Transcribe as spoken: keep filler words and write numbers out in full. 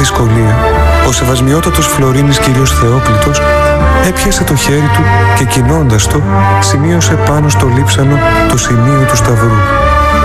δυσκολία, ο σεβασμιότατος Φλωρίνης κύριος Θεόκλητος έπιασε το χέρι του και κινώντας το σημείωσε πάνω στο λείψανο το σημείο του σταυρού.